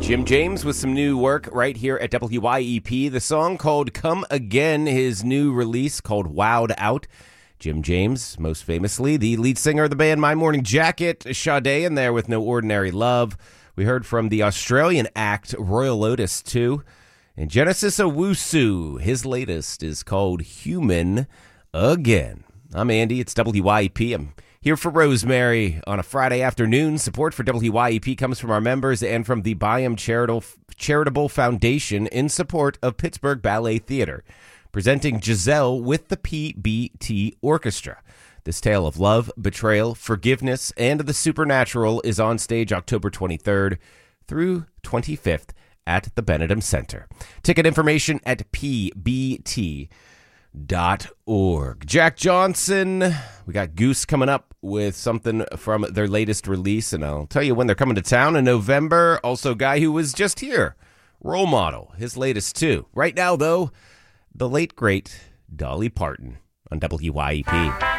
Jim James with some new work right here at WYEP. The song called Come Again, his new release called Wowed Out. Jim James, most famously, the lead singer of the band My Morning Jacket. Sade in there with No Ordinary Love. We heard from the Australian act Royal Otis, too. And Genesis Owusu, his latest is called Human Again. I'm Andy, it's WYEP. I'm here for Rosemary on a Friday afternoon. Support for WYEP comes from our members and from the Byam Charitable Foundation in support of Pittsburgh Ballet Theater, presenting Giselle with the PBT Orchestra. This tale of love, betrayal, forgiveness, and the supernatural is on stage October 23rd through 25th at the Benedum Center. Ticket information at pbt.org. Jack Johnson, we got Goose coming up with something from their latest release, and I'll tell you when they're coming to town in November. Also, guy who was just here, Role Model, his latest too. Right now, though, the late, great Dolly Parton on WYEP.